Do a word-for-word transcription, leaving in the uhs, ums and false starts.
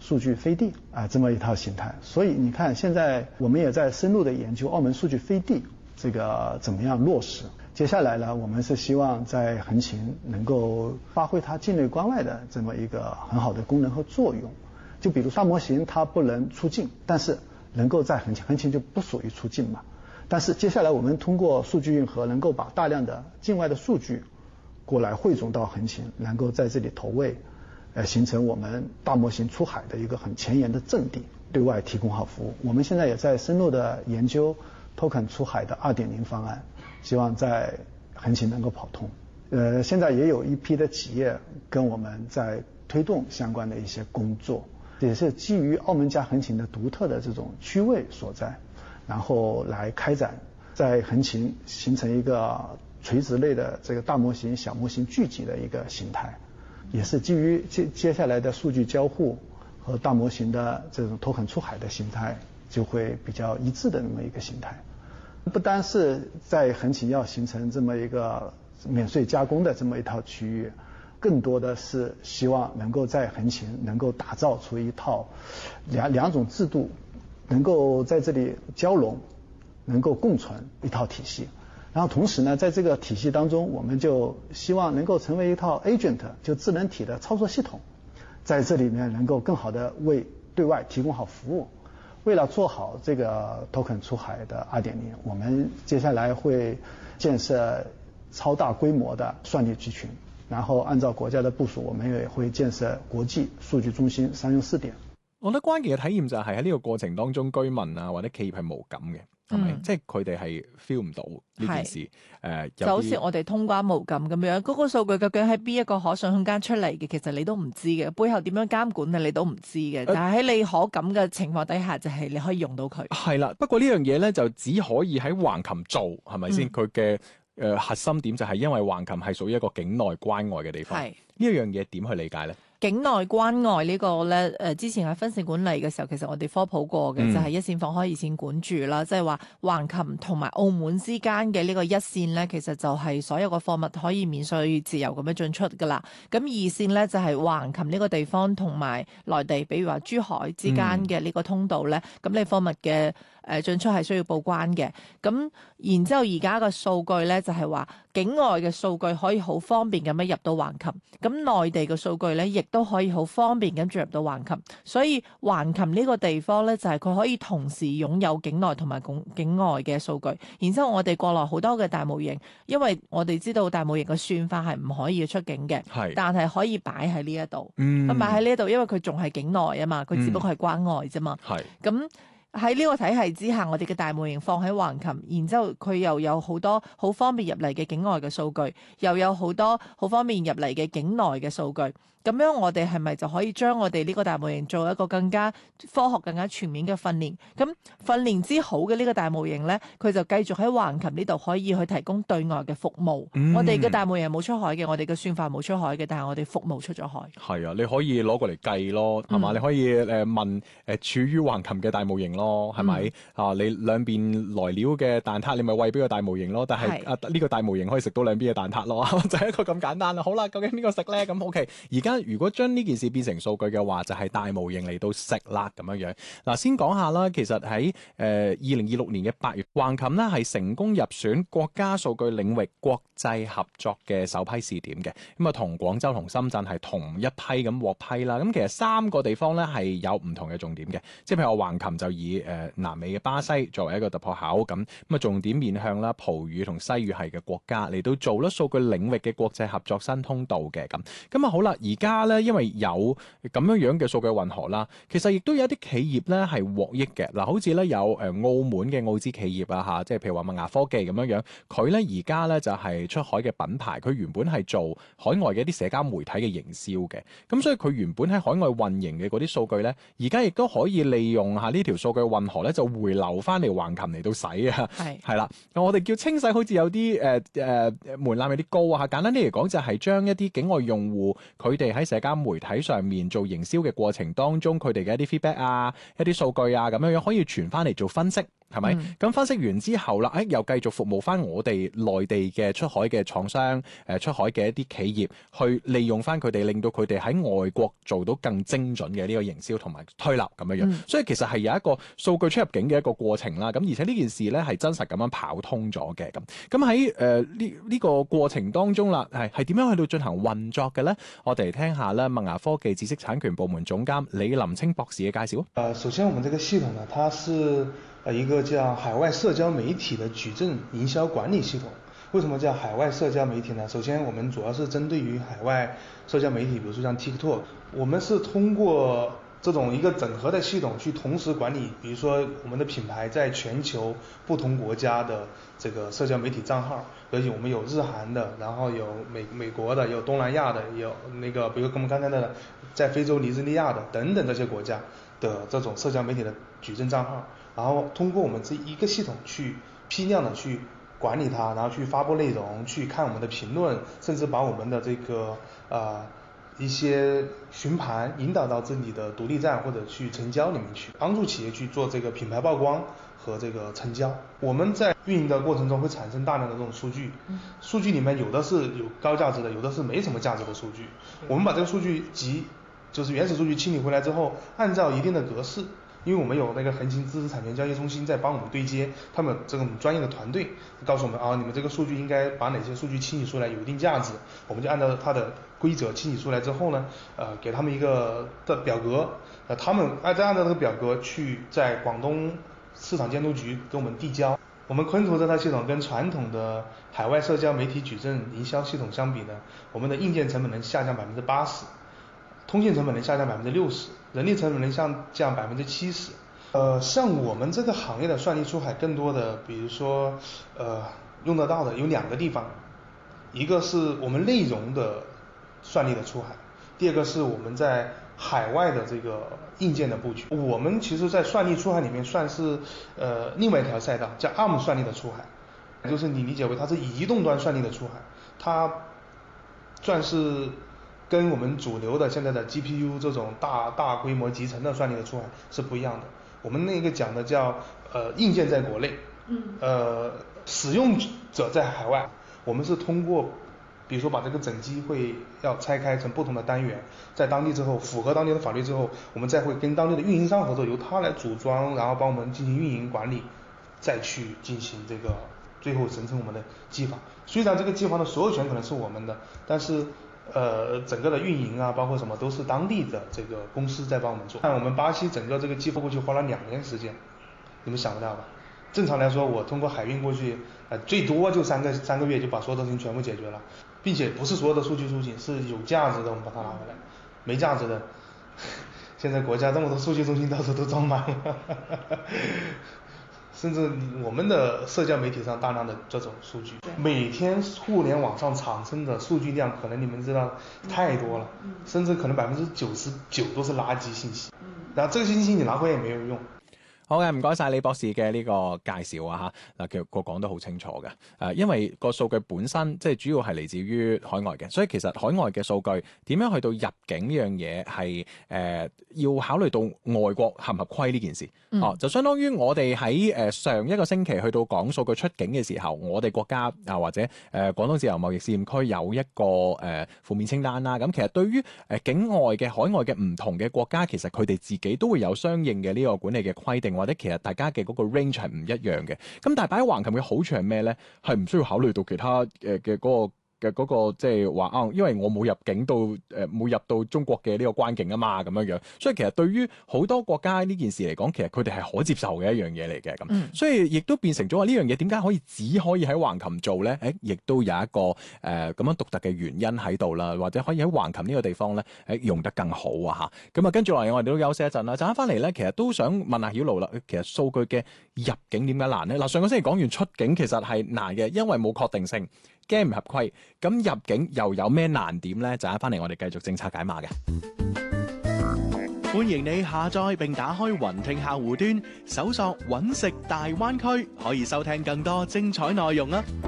数据飞地啊这么一套形态。所以你看，现在我们也在深入的研究澳门数据飞地这个怎么样落实。接下来呢，我们是希望在横琴能够发挥它境内关外的这么一个很好的功能和作用。就比如大模型它不能出境，但是能够在横琴，横琴就不属于出境嘛。但是接下来我们通过数据运河，能够把大量的境外的数据过来汇总到横琴，能够在这里投喂，呃，形成我们大模型出海的一个很前沿的阵地，对外提供好服务。我们现在也在深入的研究 token 出海的 二点零 方案，希望在横琴能够跑通。呃，现在也有一批的企业跟我们在推动相关的一些工作，也是基于澳门加横琴的独特的这种区位所在，然后来开展在横琴形成一个垂直类的这个大模型、小模型聚集的一个形态，也是基于接接下来的数据交互和大模型的这种 token 出海的形态就会比较一致的那么一个形态。不单是在横琴要形成这么一个免税加工的这么一套区域，更多的是希望能够在横琴能够打造出一套两两种制度能够在这里交融，能够共存一套体系。然后同时呢，在这个体系当中，我们就希望能够成为一套 agent， 就智能体的操作系统，在这里面能够更好的为对外提供好服务。为了做好这个 token 出海的 二点零， 我们接下来会建设超大规模的算力集群，然後按照國家的部署，我們也會建設國際數據中心商用試點。 我覺得關鍵嘅體驗就係喺呢個過程當中，居民啊或者企業係無感嘅，係咪、嗯？即係佢哋係 feel 唔到呢件事。誒、呃， 就好似我哋通關無感咁樣，嗰、那個數據究竟喺邊一個可信空間出嚟嘅，其實你都唔知嘅，背後點樣監管嘅你都唔知嘅。但係喺你可感嘅情況底下，就係、是、你可以用到佢。 係啦，不過呢樣嘢咧就只可以喺橫琴做，係咪先？佢嘅誒核心點就係因為橫琴係屬於一個境內關外嘅地方。係呢一樣嘢點去理解咧？ 境內關外呢個咧，誒之前喺分線管理嘅時候，其實我哋科普過嘅、嗯、就係、是、一線放開二線管住啦，即係話橫琴同埋澳門之間嘅呢個一線咧，其實就係所有嘅貨物可以免稅自由咁樣進出噶啦。咁二線咧就係、是、橫琴呢個地方同埋內地，比如話珠海之間嘅呢個通道咧，咁、嗯、你貨物嘅誒進出係需要報關嘅。咁然之後而家嘅數據咧就係、是、話境外嘅數據可以好方便咁樣入到橫琴，咁內地嘅數據咧亦都可以好方便咁進入到橫琴，所以橫琴呢個地方咧就係、是、佢可以同時擁有境內同埋境外嘅數據。然之後我哋國內好多嘅大模型，因為我哋知道大模型嘅算法係唔可以出境嘅，但係可以擺喺呢一度，咁擺喺呢一度，因為佢仲係境內啊嘛，佢只不過係關外啫嘛，咁、嗯。喺呢個體系之下，我哋嘅大模型放喺橫琴，然之後佢又有好多好方便入嚟嘅境外嘅數據，又有好多好方便入嚟嘅境內嘅數據。咁樣我哋係咪就可以將我哋呢個大模型做一個更加科學、更加全面嘅訓練？咁訓練之好嘅呢個大模型呢，佢就繼續喺橫琴呢度可以去提供對外嘅服務。嗯、我哋嘅大模型冇出海嘅，我哋嘅算法冇出海嘅，但係我哋服務出咗海。 係啊，你可以攞過嚟計咯，係嘛、嗯？你可以誒問誒處於橫琴嘅大模型咯，係咪、嗯、啊？你兩邊來料嘅蛋撻，你咪餵俾個大模型咯。但係啊，呢、這個大模型可以食到兩邊嘅蛋撻咯，就係一個咁簡單啦。好啦，究竟邊個食咧？咁 OK， 而家如果將呢件事變成數據嘅話，就係、是、大模型嚟到食啦咁樣樣。嗱，先講下啦，其實喺誒二零二六年嘅八月，橫琴呢係成功入選國家數據領域國際合作嘅首批試點嘅，咁啊同廣州同深圳係同一批咁獲批啦。咁其實三個地方咧係有唔同嘅重點嘅，即係譬如話橫琴就以誒、呃、南美嘅巴西作為一個突破口，咁咁啊重點面向啦葡語同西語系嘅國家嚟到做啦數據領域嘅國際合作新通道嘅咁。咁啊好啦，而家咧因為有咁樣樣嘅數據混合啦，其實亦都有一啲企業咧係獲益嘅。嗱，好似咧有誒澳門嘅澳資企業啊嚇，即係譬如話麥芽科技咁樣樣，佢咧而家咧就係出海嘅品牌，佢原本係做海外嘅一啲社交媒體嘅營銷嘅，咁所以佢原本喺海外運營嘅嗰啲數據咧，而家亦都可以利用下呢條數據混合咧，就回流翻嚟橫琴嚟到洗啊，係係啦，我哋叫清洗好似有啲誒誒門檻有啲高啊，簡單啲嚟講就係將一啲境外用戶佢哋喺社交媒體上面做營銷嘅過程當中，佢哋嘅一啲 feedback 啊、一啲數據啊咁樣樣可以傳翻嚟做分析， 係咪？咁、嗯、分析完之後啦，誒又繼續服務翻我哋內地嘅出海嘅廠商，誒出海嘅一啲企業，去利用翻佢哋，令到佢哋喺外國做到更精準嘅呢個營銷同埋推流咁樣樣。嗯、所以其實係有一個數據出入境嘅一個過程啦。咁而且呢件事咧係真實咁樣跑通咗嘅。咁咁喺誒呢呢個過程當中啦，係係點樣去到進行運作嘅咧？我哋嚟聽下咧，麥芽科技知識產權部門總監李林清博士嘅介紹。 呃，首先我們這個系統呢，它是呃一個叫海外社交媒體的矩陣營銷管理系統。為什麼叫海外社交媒體呢？首先我們主要是針對於海外社交媒體，比如說像 TikTok， 我們是通過這種一個整合的系統去同時管理，比如說我們的品牌在全球不同國家的這個社交媒體賬號，而且我們有日韓的，然後有美美國的，有東南亞的，有那個比如我們剛才的在非洲尼日利亞的等等這些國家的這種社交媒體的矩陣賬號，然後通過我們這一個系統去批量的去管理它，然後去發布內容，去看我們的評論，甚至把我們的這個呃一些詢盤引導到自己的獨立站或者去成交裡面去，幫助企業去做這個品牌曝光和這個成交。我們在運營的過程中會產生大量的這種數據，數據裡面有的是有高價值的，有的是沒什麼價值的數據。我們把這個數據集就是原始數據清理回來之後，按照一定的格式，因為我們有那個橫琴知識產權交易中心在幫我們對接，他們這種專業的團隊告訴我們啊，你們這個數據應該把哪些數據清理出來有一定價值，我們就按照它的規則清理出來之後呢，呃，給他們一個的表格，呃，他們按照按照這個表格去在廣東市場監督局給我們遞交。我們昆圖這套系統跟傳統的海外社交媒體矩陣營銷系統相比呢，我們的硬件成本能下降百分之八十，通信成本能下降百分之六十，人力成本能下降百分之七十。呃，像我們這個行業的算力出海，更多的，比如說，呃，用得到的有兩個地方，一個是我們內容的算力的出海，第二個是我們在海外的這個硬件的布局。我們其實在算力出海裡面算是呃另外一條賽道，叫 A R M 算力的出海，就是你理解為它是移動端算力的出海，它算是跟我們主流的現在的 G P U 這種大大規模集成的算力的出海是不一樣的。我們那個講的叫呃硬件在國內，呃使用者在海外，我們是通過比如說把這個整機會要拆開成不同的單元，在當地之後符合當地的法律之後，我們再會跟當地的運營商合作，由他來組裝，然後幫我們進行運營管理，再去進行這個最後生成我們的機房。雖然這個機房的所有權可能是我們的，但是呃整個的運營啊包括什麼都是當地的這個公司在幫我們做。看我們巴西整個這個機房過去花了兩年時間，你們想不到吧？正常來說我通過海運過去呃最多就三個三個月就把所有的事情全部解決了，並且不是所有的數據中心是有價值的我們把它拿回來，沒價值的現在國家這麼多數據中心到處都裝滿了甚至我們的社交媒體上大量的這種數據，每天互聯網上產生的數據量可能你們知道太多了，甚至可能百分之九十九都是垃圾信息，然後這個信息你拿回來也沒有用。 好嘅，唔該晒李博士嘅呢個介紹啊嚇，嗱其實個講得好清楚嘅，誒因為個數據本身即係主要係嚟自於海外嘅，所以其實海外嘅數據點樣去到入境呢樣嘢係誒要考慮到外國合唔合規呢件事，哦、嗯啊、就相當於我哋喺誒上一個星期去到講數據出境嘅時候，我哋國家啊或者誒、呃、廣東自由貿易試驗區有一個誒、呃、負面清單啦，咁其實對於誒境外嘅海外嘅唔同嘅國家，其實佢哋自己都會有相應嘅呢個管理嘅規定。或者其實大家嘅嗰個 range 係唔一樣嘅，咁但係擺喺橫琴嘅好處係咩咧？係唔需要考慮到其他誒嘅嗰個嘅嗰個即係話啊，因為我冇入境到誒冇入到中國嘅呢個關境啊嘛，咁樣樣，所以其實對於好多國家呢件事嚟講，其實佢哋係可接受嘅一樣嘢嚟嘅咁，嗯、所以亦都變成咗話呢樣嘢點解可以只可以喺橫琴做咧？誒，亦都有一個誒咁、呃、樣獨特嘅原因喺度啦，或者可以喺橫琴呢個地方咧誒用得更好啊嚇。咁啊，跟住落嚟我哋都休息一陣啦，陣間翻嚟咧，其實都想問下曉露啦，其實數據嘅入境點解難咧？嗱，上個星期講完出境其實係難嘅，因為冇確定性。驚唔合規，咁入境又有咩難點呢？陣間翻嚟，我哋繼續政策解碼嘅。 歡迎你下載並打開雲聽客戶端，搜索揾食大灣區，可以收聽更多精彩內容啊！